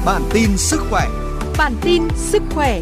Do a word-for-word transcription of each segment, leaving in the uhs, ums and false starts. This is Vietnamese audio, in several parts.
Bản tin sức khỏe. Bản tin sức khỏe.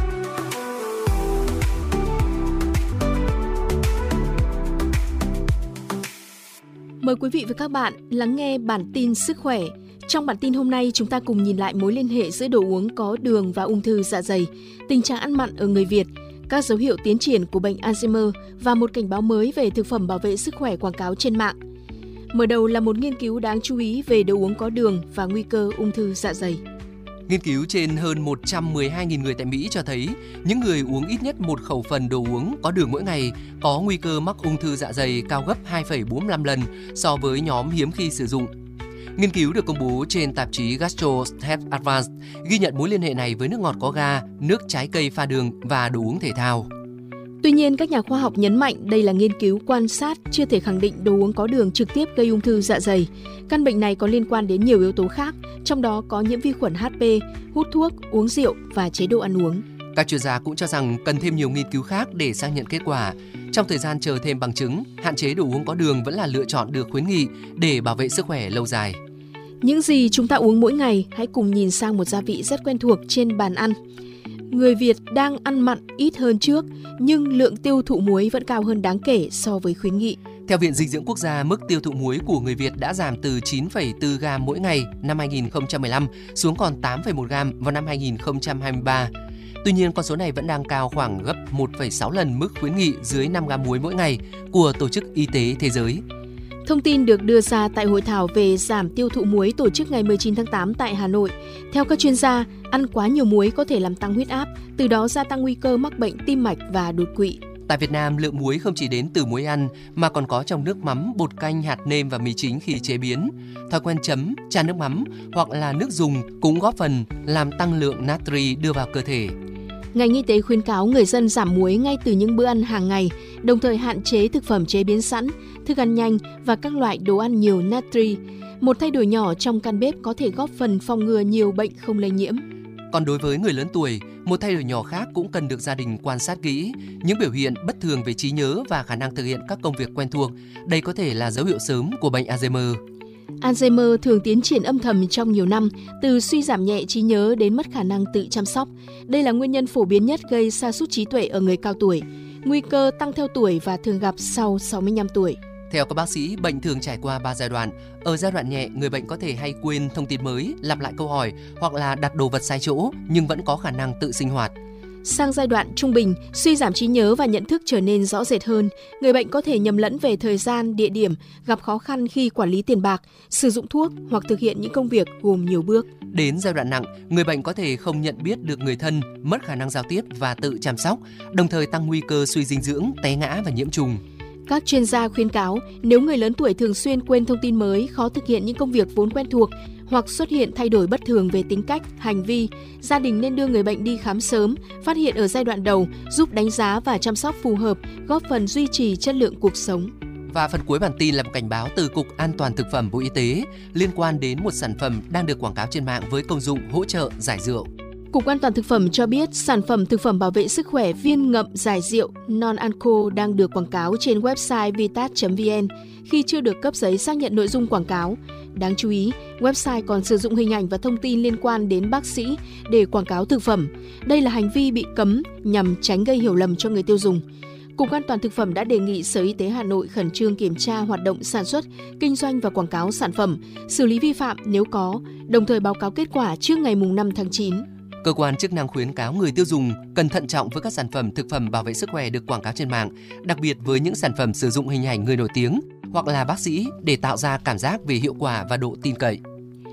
Mời quý vị và các bạn lắng nghe bản tin sức khỏe. Trong bản tin hôm nay, chúng ta cùng nhìn lại mối liên hệ giữa đồ uống có đường và ung thư dạ dày, tình trạng ăn mặn ở người Việt, các dấu hiệu tiến triển của bệnh Alzheimer và một cảnh báo mới về thực phẩm bảo vệ sức khỏe quảng cáo trên mạng. Mở đầu là một nghiên cứu đáng chú ý về đồ uống có đường và nguy cơ ung thư dạ dày. Nghiên cứu trên hơn một trăm mười hai nghìn người tại Mỹ cho thấy những người uống ít nhất một khẩu phần đồ uống có đường mỗi ngày có nguy cơ mắc ung thư dạ dày cao gấp hai phẩy bốn mươi lăm lần so với nhóm hiếm khi sử dụng. Nghiên cứu được công bố trên tạp chí Gastro Health Advance ghi nhận mối liên hệ này với nước ngọt có ga, nước trái cây pha đường và đồ uống thể thao. Tuy nhiên, các nhà khoa học nhấn mạnh đây là nghiên cứu quan sát, chưa thể khẳng định đồ uống có đường trực tiếp gây ung thư dạ dày. Căn bệnh này có liên quan đến nhiều yếu tố khác, trong đó có nhiễm vi khuẩn hát pê, hút thuốc, uống rượu và chế độ ăn uống. Các chuyên gia cũng cho rằng cần thêm nhiều nghiên cứu khác để xác nhận kết quả. Trong thời gian chờ thêm bằng chứng, hạn chế đồ uống có đường vẫn là lựa chọn được khuyến nghị để bảo vệ sức khỏe lâu dài. Những gì chúng ta uống mỗi ngày, hãy cùng nhìn sang một gia vị rất quen thuộc trên bàn ăn. Người Việt đang ăn mặn ít hơn trước, nhưng lượng tiêu thụ muối vẫn cao hơn đáng kể so với khuyến nghị. Theo Viện Dinh dưỡng Quốc gia, mức tiêu thụ muối của người Việt đã giảm từ chín phẩy bốn gam mỗi ngày năm hai nghìn không trăm mười lăm xuống còn tám phẩy một gam vào năm hai nghìn không trăm hai mươi ba. Tuy nhiên, con số này vẫn đang cao khoảng gấp một phẩy sáu lần mức khuyến nghị dưới năm gam muối mỗi ngày của Tổ chức Y tế Thế giới. Thông tin được đưa ra tại hội thảo về giảm tiêu thụ muối tổ chức ngày mười chín tháng tám tại Hà Nội. Theo các chuyên gia, ăn quá nhiều muối có thể làm tăng huyết áp, từ đó gia tăng nguy cơ mắc bệnh tim mạch và đột quỵ. Tại Việt Nam, lượng muối không chỉ đến từ muối ăn mà còn có trong nước mắm, bột canh, hạt nêm và mì chính khi chế biến. Thói quen chấm, chan nước mắm hoặc là nước dùng cũng góp phần làm tăng lượng natri đưa vào cơ thể. Ngành y tế khuyến cáo người dân giảm muối ngay từ những bữa ăn hàng ngày, đồng thời hạn chế thực phẩm chế biến sẵn, thức ăn nhanh và các loại đồ ăn nhiều natri. Một thay đổi nhỏ trong căn bếp có thể góp phần phòng ngừa nhiều bệnh không lây nhiễm. Còn đối với người lớn tuổi, một thay đổi nhỏ khác cũng cần được gia đình quan sát kỹ. Những biểu hiện bất thường về trí nhớ và khả năng thực hiện các công việc quen thuộc, đây có thể là dấu hiệu sớm của bệnh Alzheimer. Alzheimer thường tiến triển âm thầm trong nhiều năm, từ suy giảm nhẹ trí nhớ đến mất khả năng tự chăm sóc. Đây là nguyên nhân phổ biến nhất gây sa sút trí tuệ ở người cao tuổi. Nguy cơ tăng theo tuổi và thường gặp sau sáu mươi lăm tuổi. Theo các bác sĩ, bệnh thường trải qua ba giai đoạn. Ở giai đoạn nhẹ, người bệnh có thể hay quên thông tin mới, lặp lại câu hỏi hoặc là đặt đồ vật sai chỗ nhưng vẫn có khả năng tự sinh hoạt. Sang giai đoạn trung bình, suy giảm trí nhớ và nhận thức trở nên rõ rệt hơn. Người bệnh có thể nhầm lẫn về thời gian, địa điểm, gặp khó khăn khi quản lý tiền bạc, sử dụng thuốc hoặc thực hiện những công việc gồm nhiều bước. Đến giai đoạn nặng, người bệnh có thể không nhận biết được người thân, mất khả năng giao tiếp và tự chăm sóc, đồng thời tăng nguy cơ suy dinh dưỡng, té ngã và nhiễm trùng. Các chuyên gia khuyến cáo nếu người lớn tuổi thường xuyên quên thông tin mới, khó thực hiện những công việc vốn quen thuộc hoặc xuất hiện thay đổi bất thường về tính cách, hành vi, gia đình nên đưa người bệnh đi khám sớm, phát hiện ở giai đoạn đầu, giúp đánh giá và chăm sóc phù hợp, góp phần duy trì chất lượng cuộc sống. Và phần cuối bản tin là một cảnh báo từ Cục An toàn Thực phẩm Bộ Y tế liên quan đến một sản phẩm đang được quảng cáo trên mạng với công dụng hỗ trợ giải rượu. Cục An toàn Thực phẩm cho biết sản phẩm thực phẩm bảo vệ sức khỏe viên ngậm giải rượu Non-Alco đang được quảng cáo trên website vitat chấm vn khi chưa được cấp giấy xác nhận nội dung quảng cáo. Đáng chú ý, website còn sử dụng hình ảnh và thông tin liên quan đến bác sĩ để quảng cáo thực phẩm. Đây là hành vi bị cấm nhằm tránh gây hiểu lầm cho người tiêu dùng. Cục An toàn Thực phẩm đã đề nghị Sở Y tế Hà Nội khẩn trương kiểm tra hoạt động sản xuất, kinh doanh và quảng cáo sản phẩm, xử lý vi phạm nếu có, đồng thời báo cáo kết quả trước ngày năm tháng chín. Cơ quan chức năng khuyến cáo người tiêu dùng cần thận trọng với các sản phẩm thực phẩm bảo vệ sức khỏe được quảng cáo trên mạng, đặc biệt với những sản phẩm sử dụng hình ảnh người nổi tiếng hoặc là bác sĩ để tạo ra cảm giác về hiệu quả và độ tin cậy.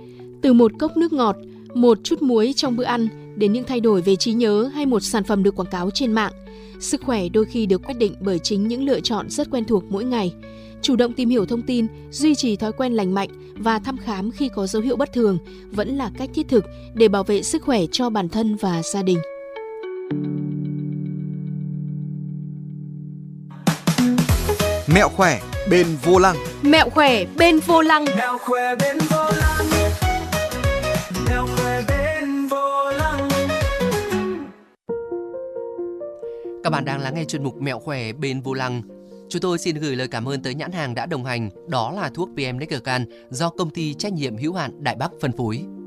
Từ một cốc nước ngọt, một chút muối trong bữa ăn đến những thay đổi về trí nhớ hay một sản phẩm được quảng cáo trên mạng, sức khỏe đôi khi được quyết định bởi chính những lựa chọn rất quen thuộc mỗi ngày. Chủ động tìm hiểu thông tin, duy trì thói quen lành mạnh và thăm khám khi có dấu hiệu bất thường vẫn là cách thiết thực để bảo vệ sức khỏe cho bản thân và gia đình. Mẹo khỏe bên vô lăng. Mẹo khỏe bên vô lăng. Mẹo khỏe bên vô lăng. Mẹo khỏe bên vô lăng. Các bạn đang lắng nghe chuyên mục Mẹo khỏe bên vô lăng. Chúng tôi xin gửi lời cảm ơn tới nhãn hàng đã đồng hành, đó là thuốc pê em Neckercan do công ty trách nhiệm hữu hạn Đại Bắc phân phối.